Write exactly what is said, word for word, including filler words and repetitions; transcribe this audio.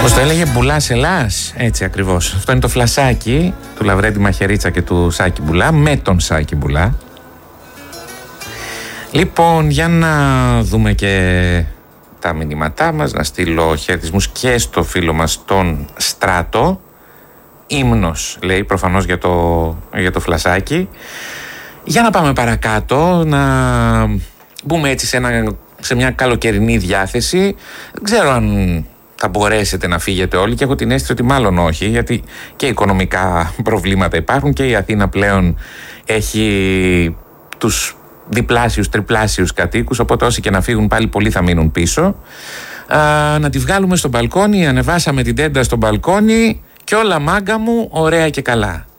Πώς το έλεγε, Μπουλάς Ελλάς, έτσι ακριβώς. Αυτό είναι το φλασάκι του Λαβρέντη Μαχαιρίτσα και του Σάκη Μπουλά, με τον Σάκη Μπουλά. Λοιπόν, για να δούμε και τα μηνύματά μας, να στείλω χαιρετισμούς και στο φίλο μας τον Στράτο. Ύμνος, λέει, προφανώς για το, για το φλασάκι. Για να πάμε παρακάτω, να μπούμε έτσι σε, ένα, σε μια καλοκαιρινή διάθεση. Δεν ξέρω αν θα μπορέσετε να φύγετε όλοι και έχω την αίσθηση ότι μάλλον όχι, γιατί και οικονομικά προβλήματα υπάρχουν και η Αθήνα πλέον έχει τους διπλάσιους, τριπλάσιους κατοίκους, οπότε όσοι και να φύγουν πάλι πολλοί θα μείνουν πίσω. Α, να τη βγάλουμε στο μπαλκόνι, ανεβάσαμε την τέντα στο μπαλκόνι και όλα, μάγκα μου, ωραία και καλά.